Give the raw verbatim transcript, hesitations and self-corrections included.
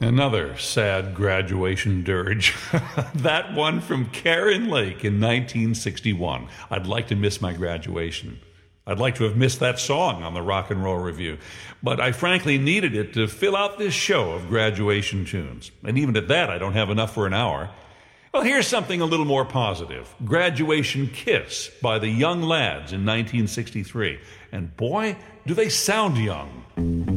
Another sad graduation dirge. That one from Karen Lake in nineteen sixty-one. I'd like to miss my graduation. I'd like to have missed that song on the Rock and Roll Review, but I frankly needed it to fill out this show of graduation tunes. And even at that, I don't have enough for an hour. Well, here's something a little more positive. Graduation Kiss by the Young Lads in nineteen sixty-three. And boy, do they sound young.